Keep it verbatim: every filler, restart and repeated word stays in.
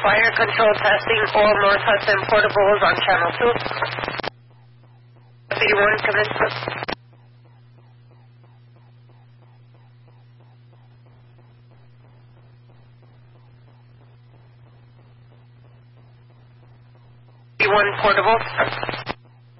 Fire control testing, all North Hudson portables on channel two. City one, come in. City one portables.